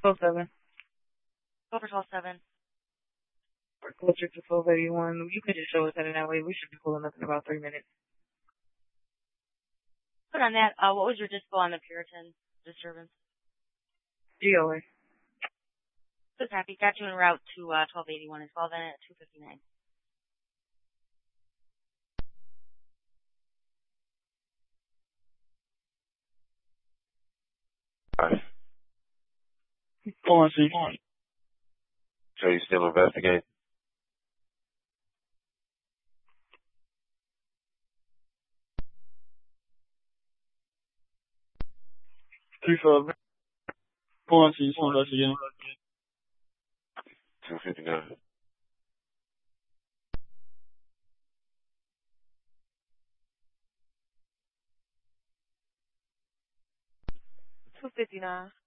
12-7. Go for 12-7. We're closer to 1281. You could just show us that in that way. We should be pulling up in about 3 minutes. Put on that, what was your dispo on the Puritan disturbance? GOA. Just happy. Got you en route to 1281 as well, then at 259. Right. Go on, see. So you still investigating? Three for go on, see. Go on, again. 259. $2.59.